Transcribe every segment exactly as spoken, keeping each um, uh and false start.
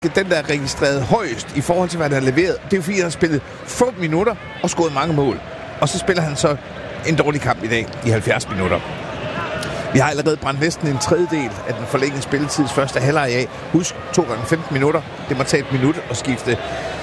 den, der er registreret højst i forhold til, hvad der er leveret. Det er jo fordi, han har spillet få minutter og scoret mange mål. Og så spiller han så en dårlig kamp i dag i halvfjerds minutter. Vi har allerede brændt næsten en tredjedel af den forlængede spilletids første halvleg af. Husk, to gange femten minutter. Det må tage et minut at skifte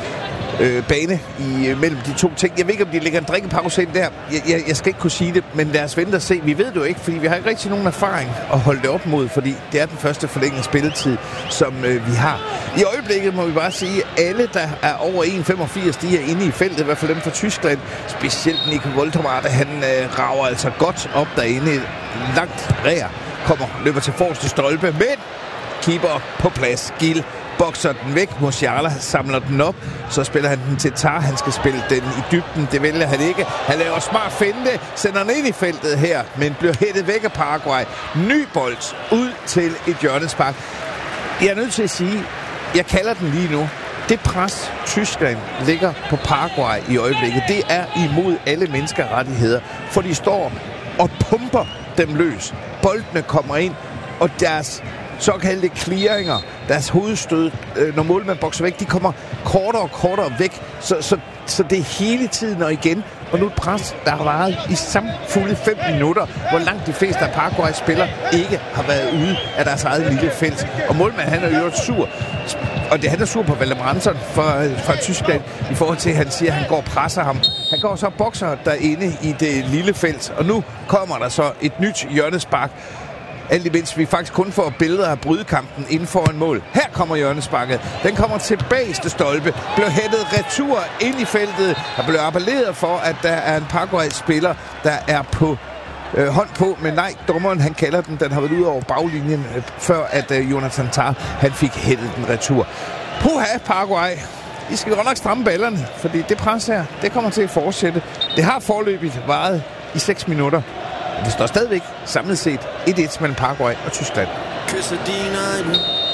øh, bane i, øh, mellem de to ting. Jeg ved ikke, om de lægger en drikkepause ind der. Jeg, jeg, jeg skal ikke kunne sige det, men lad os vente og se. Vi ved det jo ikke, fordi vi har ikke rigtig nogen erfaring at holde det op mod, fordi det er den første forlængede spilletid, som øh, vi har. I øjeblikket må vi bare sige, at alle, der er over en komma femogfirs, de er inde i feltet, i hvert fald dem fra Tyskland. Specielt Nico Woltermate, han øh, rager altså godt op derinde. Langt rær kommer, løber til forreste stolpe, men keeper på plads. Gil bokser den væk. Musiala samler den op. Så spiller han den til Tar. Han skal spille den i dybden. Det vælger han ikke. Han laver smart finte. Sender den ind i feltet her. Men bliver hættet væk af Paraguay. Ny bold ud til et hjørnespark. Jeg er nødt til at sige, jeg kalder den lige nu. Det pres, Tyskland ligger på Paraguay i øjeblikket, det er imod alle menneskerettigheder. For de står og pumper dem løs. Boldene kommer ind, og deres såkaldte clearinger, deres hovedstød, øh, når målmanden bokser væk, de kommer kortere og kortere væk. Så, så, så det er hele tiden og igen. Og nu et pres, der har varet i samfulde fem minutter, hvor langt de fleste af Paraguays spillere ikke har været ude af deres eget lille felt. Og målmanden, han er jo sur. Og det, han er sur på Valdemar Anton fra, fra Tyskland, i forhold til, at han siger, at han går og presser ham. Han går så og bokser derinde i det lille felt. Og nu kommer der så et nyt hjørnespark. Alt imens vi faktisk kun får billeder af brydekampen inden for en mål. Her kommer hjørnesparket. Den kommer tilbage til stolpe. Bliver hættet retur ind i feltet. Der bliver appelleret for, at der er en Paraguay-spiller, der er på øh, hånd på. Men nej, dommeren han kalder den. Den har været ud over baglinjen, øh, før at øh, Jonathan Tar han fik hættet den retur. Puha, Paraguay. I skal godt nok stramme ballerne, fordi det pres her, det kommer til at fortsætte. Det har forløbigt varet i seks minutter. Det står stadigvæk samlet set et et mellem Paraguay og Tyskland. Kysser dine øjne.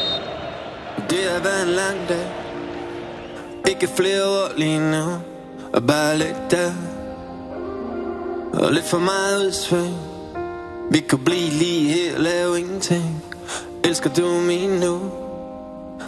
Det har været en lang dag. Ikke flere ord lige nu. Og bare lidt der. Og lidt for meget udsving. Vi kan blive lige her og lave ingenting. Elsker du mig nu?